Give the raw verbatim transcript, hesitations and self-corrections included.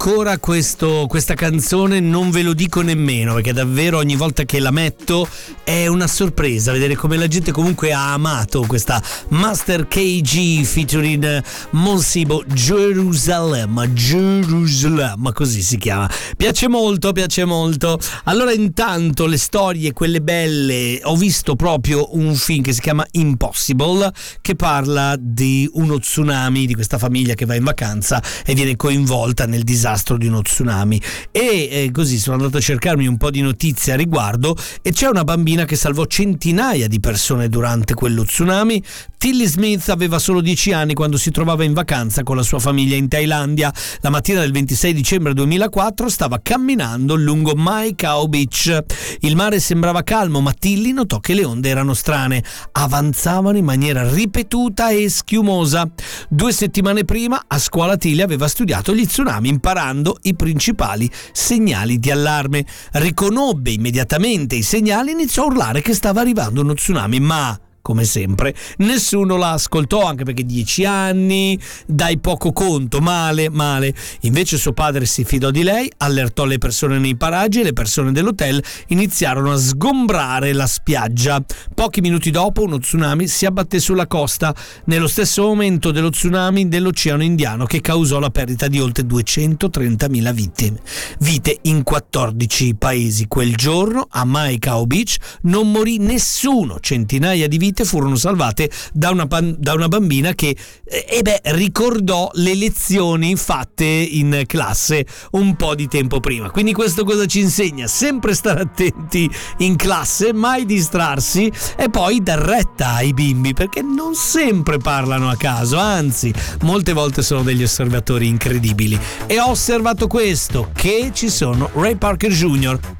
ancora questo, questa canzone non ve lo dico nemmeno, perché davvero ogni volta che la metto è una sorpresa vedere come la gente comunque ha amato questa Master K G featuring Monsibo, Jerusalem, Jerusalem, così si chiama. Piace molto, piace molto. Allora, intanto le storie, quelle belle, ho visto proprio un film che si chiama Impossible, che parla di uno tsunami, di questa famiglia che va in vacanza e viene coinvolta nel disastro di uno tsunami, e eh, così sono andato a cercarmi un po' di notizie a riguardo, e c'è una bambina che salvò centinaia di persone durante quello tsunami. Tilly Smith aveva solo dieci anni quando si trovava in vacanza con la sua famiglia in Thailandia. La mattina del ventisei dicembre duemilaquattro stava camminando lungo Mai Khao Beach. Il mare sembrava calmo, ma Tilly notò che le onde erano strane, avanzavano in maniera ripetuta e schiumosa. Due settimane prima a scuola Tilly aveva studiato gli tsunami, imparando i principali segnali di allarme. Riconobbe immediatamente i segnali e iniziò a urlare che stava arrivando uno tsunami, ma come sempre nessuno la ascoltò, anche perché dieci anni, dai poco conto, male, male. Invece suo padre si fidò di lei, allertò le persone nei paraggi e le persone dell'hotel iniziarono a sgombrare la spiaggia. Pochi minuti dopo uno tsunami si abbatté sulla costa, nello stesso momento dello tsunami dell'Oceano Indiano, che causò la perdita di oltre duecentotrentamila vittime. Vite in quattordici paesi. Quel giorno a Mai Khao Beach non morì nessuno, centinaia di vite furono salvate da una, da una bambina che eh beh, ricordò le lezioni fatte in classe un po' di tempo prima. Quindi questo cosa ci insegna? Sempre stare attenti in classe, mai distrarsi, e poi dar retta ai bimbi, perché non sempre parlano a caso, anzi molte volte sono degli osservatori incredibili. E ho osservato questo, che ci sono Ray Parker Junior